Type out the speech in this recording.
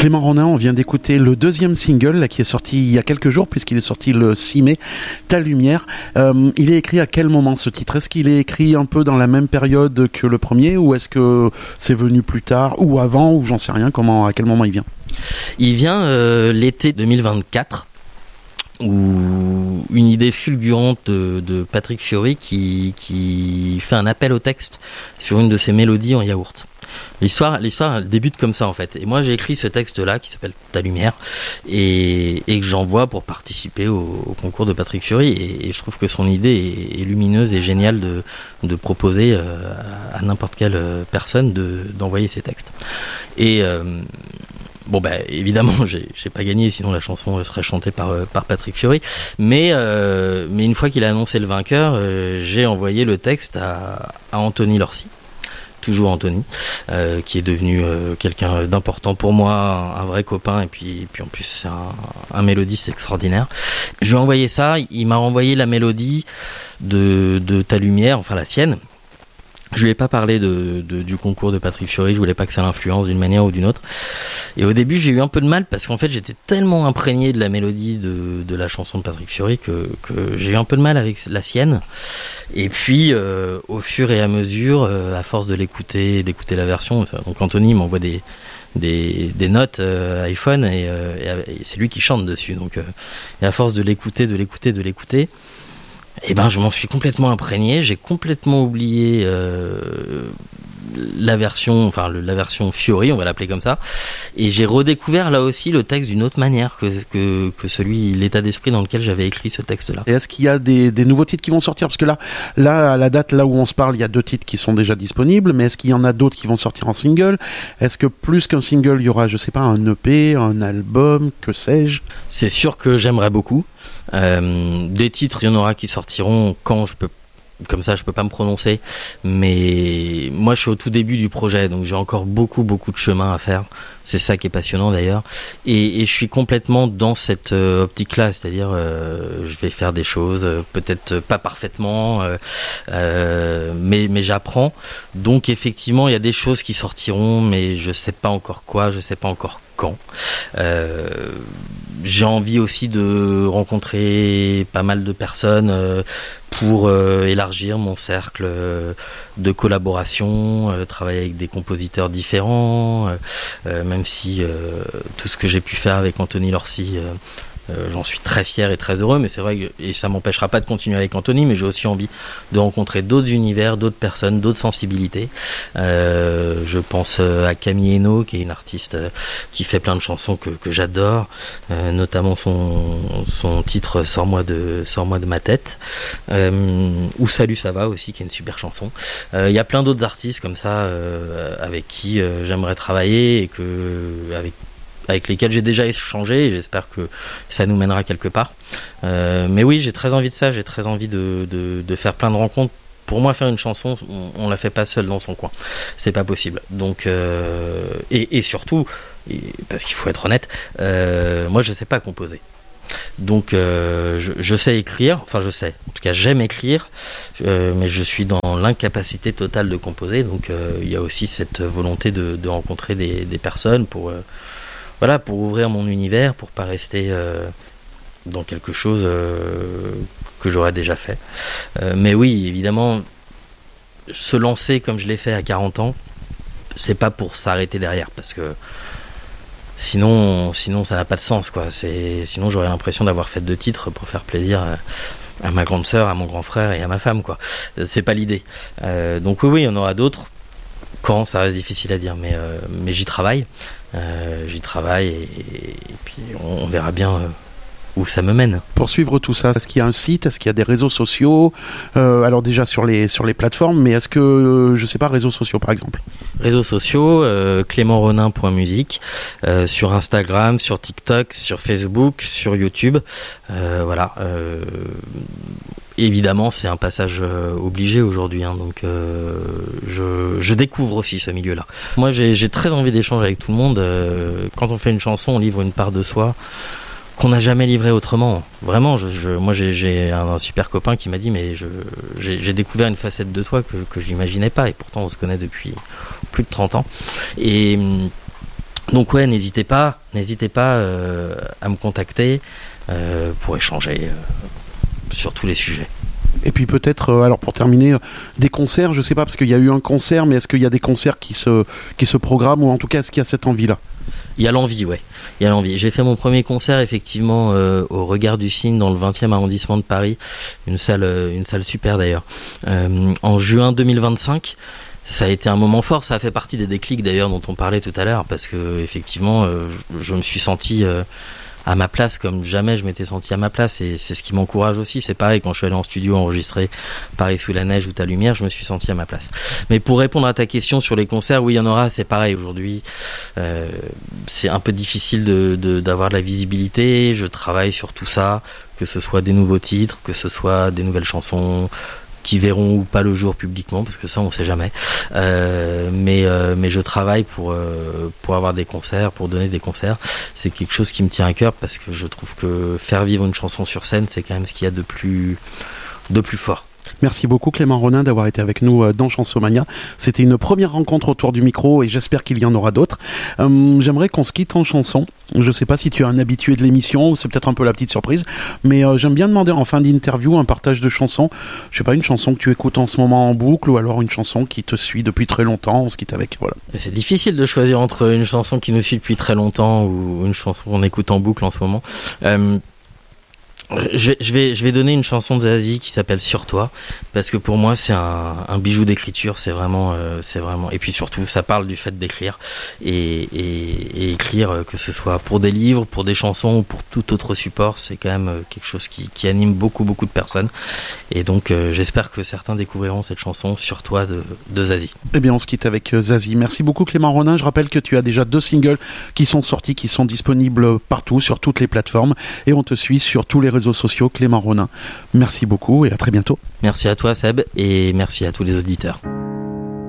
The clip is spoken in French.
Clément Ronin, on vient d'écouter le deuxième single là, qui est sorti il y a quelques jours, puisqu'il est sorti le 6 mai, Ta Lumière. Il est écrit à quel moment ce titre ? Est-ce qu'il est écrit un peu dans la même période que le premier, ou est-ce que c'est venu plus tard, ou avant, ou j'en sais rien, à quel moment il vient ? Il vient l'été 2024, où une idée fulgurante de Patrick Fiori qui fait un appel au texte sur une de ses mélodies en yaourt. L'histoire elle débute comme ça en fait. Et moi j'ai écrit ce texte-là qui s'appelle Ta Lumière et que j'envoie pour participer au concours de Patrick Fiori. Et je trouve que son idée est lumineuse et géniale de proposer à n'importe quelle personne d'envoyer ses textes. Et évidemment, j'ai pas gagné, sinon la chanson serait chantée par Patrick Fiori. Mais une fois qu'il a annoncé le vainqueur, j'ai envoyé le texte à Anthony Lorcy, toujours Anthony, qui est devenu quelqu'un d'important pour moi, un vrai copain, et puis en plus c'est un mélodiste extraordinaire. Je lui ai envoyé ça, il m'a renvoyé la mélodie de Ta Lumière, enfin la sienne. Je lui ai pas parlé du concours de Patrick Fiori, je voulais pas que ça l'influence d'une manière ou d'une autre. Et au début, j'ai eu un peu de mal parce qu'en fait, j'étais tellement imprégné de la mélodie de la chanson de Patrick Fiori que j'ai eu un peu de mal avec la sienne. Et puis, au fur et à mesure, à force de d'écouter la version, donc Anthony m'envoie des notes iPhone et c'est lui qui chante dessus. Donc, et à force de l'écouter, eh ben, je m'en suis complètement imprégné. J'ai complètement oublié la version Fiori, on va l'appeler comme ça. Et j'ai redécouvert là aussi le texte d'une autre manière que l'état d'esprit dans lequel j'avais écrit ce texte-là. Et est-ce qu'il y a des nouveaux titres qui vont sortir ? Parce que là, à la date là où on se parle, il y a 2 titres qui sont déjà disponibles, mais est-ce qu'il y en a d'autres qui vont sortir en single ? Est-ce que plus qu'un single, il y aura, je sais pas, un EP, un album, que sais-je ? C'est sûr que j'aimerais beaucoup. Des titres, il y en aura qui sortiront quand je peux. Comme ça, je peux pas me prononcer, mais moi, je suis au tout début du projet, donc j'ai encore beaucoup de chemin à faire. C'est ça qui est passionnant d'ailleurs, et je suis complètement dans cette optique-là, c'est-à-dire je vais faire des choses, peut-être pas parfaitement, mais j'apprends. Donc effectivement, il y a des choses qui sortiront, mais je sais pas encore quoi, je sais pas encore quand. J'ai envie aussi de rencontrer pas mal de personnes pour élargir mon cercle de collaboration, travailler avec des compositeurs différents, même si tout ce que j'ai pu faire avec Anthony Lorcy, j'en suis très fier et très heureux, mais c'est vrai et ça m'empêchera pas de continuer avec Anthony, mais j'ai aussi envie de rencontrer d'autres univers, d'autres personnes, d'autres sensibilités. Je pense à Camille Hainaut, qui est une artiste qui fait plein de chansons que j'adore, notamment son titre Sors-moi de ma tête, ou Salut ça va aussi, qui est une super chanson. Il y a plein d'autres artistes comme ça avec qui j'aimerais travailler et avec lesquels j'ai déjà échangé, et j'espère que ça nous mènera quelque part. Mais oui, j'ai très envie de ça, j'ai très envie de faire plein de rencontres. Pour moi, faire une chanson, on la fait pas seul dans son coin, c'est pas possible. Donc et surtout, parce qu'il faut être honnête, moi je sais pas composer. Donc je sais écrire, enfin je sais, en tout cas j'aime écrire, mais je suis dans l'incapacité totale de composer. Donc il y a aussi cette volonté de rencontrer des personnes pour ouvrir mon univers, pour pas rester dans quelque chose que j'aurais déjà fait. Mais oui, évidemment, se lancer comme je l'ai fait à 40 ans, c'est pas pour s'arrêter derrière, parce que sinon ça n'a pas de sens, quoi. Sinon j'aurais l'impression d'avoir fait 2 titres pour faire plaisir à ma grande sœur, à mon grand frère et à ma femme, quoi. C'est pas l'idée. Donc oui, il y en aura d'autres. Quand, ça reste difficile à dire, mais j'y travaille. Et puis on verra bien où ça me mène. Pour suivre tout ça, est-ce qu'il y a un site, est-ce qu'il y a des réseaux sociaux, alors déjà sur les plateformes, mais est-ce que, je sais pas, réseaux sociaux par exemple? Réseaux sociaux, clémentronin.musique, sur Instagram, sur TikTok, sur Facebook, sur YouTube, voilà. Évidemment, c'est un passage obligé aujourd'hui, hein, donc je découvre aussi ce milieu-là. Moi, j'ai très envie d'échanger avec tout le monde. Quand on fait une chanson, on livre une part de soi qu'on n'a jamais livrée autrement. Vraiment, moi, j'ai un super copain qui m'a dit, mais j'ai découvert une facette de toi que je n'imaginais pas, et pourtant on se connaît depuis plus de 30 ans. Et Donc ouais, n'hésitez pas à me contacter pour échanger sur tous les sujets. Et puis peut-être, alors pour terminer, des concerts, je sais pas, parce qu'il y a eu un concert, mais est-ce qu'il y a des concerts qui se programment, ou en tout cas, est-ce qu'il y a cette envie-là ? Il y a l'envie, ouais. Il y a l'envie. J'ai fait mon premier concert, effectivement, au Regard du Cygne, dans le 20e arrondissement de Paris. Une salle super, d'ailleurs. En juin 2025. Ça a été un moment fort. Ça a fait partie des déclics, d'ailleurs, dont on parlait tout à l'heure, parce que, effectivement, je me suis senti à ma place comme jamais je m'étais senti à ma place, et c'est ce qui m'encourage aussi. C'est pareil, quand je suis allé en studio enregistrer Paris sous la neige ou Ta lumière, je me suis senti à ma place. Mais pour répondre à ta question sur les concerts, oui, il y en aura. C'est pareil aujourd'hui, c'est un peu difficile d'avoir de la visibilité. Je travaille sur tout ça, que ce soit des nouveaux titres, que ce soit des nouvelles chansons qui verront ou pas le jour publiquement, parce que ça on sait jamais, mais je travaille pour avoir des concerts, pour donner des concerts. C'est quelque chose qui me tient à cœur, parce que je trouve que faire vivre une chanson sur scène, c'est quand même ce qu'il y a de plus fort. Merci beaucoup Clément Ronin d'avoir été avec nous dans Chansomania. C'était une première rencontre autour du micro, et j'espère qu'il y en aura d'autres. J'aimerais qu'on se quitte en chanson. Je ne sais pas si tu es un habitué de l'émission, ou c'est peut-être un peu la petite surprise, mais j'aime bien demander en fin d'interview un partage de chansons. Je sais pas, une chanson que tu écoutes en ce moment en boucle, ou alors une chanson qui te suit depuis très longtemps. On se quitte avec, voilà. C'est difficile de choisir entre une chanson qui nous suit depuis très longtemps ou une chanson qu'on écoute en boucle en ce moment. Je vais donner une chanson de Zazie qui s'appelle Sur toi, parce que pour moi c'est un bijou d'écriture. C'est vraiment et puis surtout ça parle du fait d'écrire et écrire, que ce soit pour des livres, pour des chansons ou pour tout autre support, c'est quand même quelque chose qui anime beaucoup de personnes, et donc j'espère que certains découvriront cette chanson Sur toi de Zazie. Eh bien on se quitte avec Zazie. Merci beaucoup Clément Ronin. Je rappelle que tu as déjà 2 singles qui sont sortis, qui sont disponibles partout sur toutes les plateformes, et on te suit sur tous les réseaux sociaux, Clément Ronin. Merci beaucoup et à très bientôt. Merci à toi Seb, et merci à tous les auditeurs.